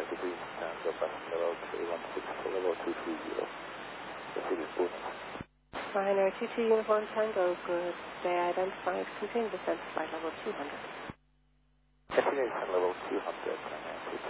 degrees Tango, Boston level 316 to level 230. Proceed with Booning. Ryanair 22 Uniform Tango, good day identified. Continue descent to flight level 200. Continue descent level 200,